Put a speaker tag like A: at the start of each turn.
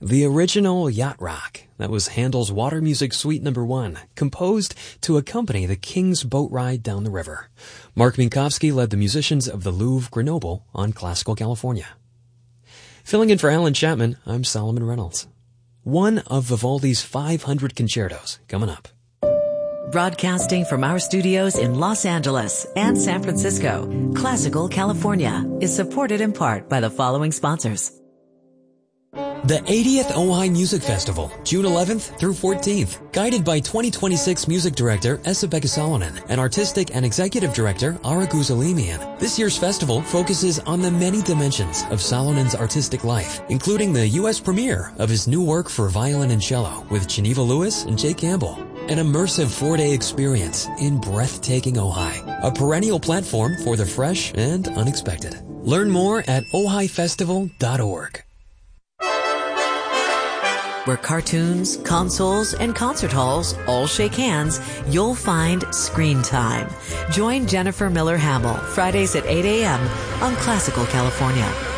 A: The original Yacht Rock, that was Handel's Water Music Suite No. 1, composed to accompany the King's boat ride down the river. Mark Minkowski led the musicians of the Louvre Grenoble on Classical California. Filling in for Alan Chapman, I'm Solomon Reynolds. One of Vivaldi's 500 concertos coming up.
B: Broadcasting from our studios in Los Angeles and San Francisco, Classical California is supported in part by the following sponsors.
A: The 80th Ojai Music Festival, June 11th through 14th, guided by 2026 music director Esa-Pekka Salonen and artistic and executive director Ara Guzalimian. This year's festival focuses on the many dimensions of Salonen's artistic life, including the U.S. premiere of his new work for violin and cello with Geneva Lewis and Jay Campbell. An immersive 4-day experience in breathtaking Ojai, a perennial platform for the fresh and unexpected. Learn more at ojaifestival.org.
B: Where cartoons, consoles, and concert halls all shake hands, you'll find Screen Time. Join Jennifer Miller Hamill Fridays at 8 a.m. on Classical California.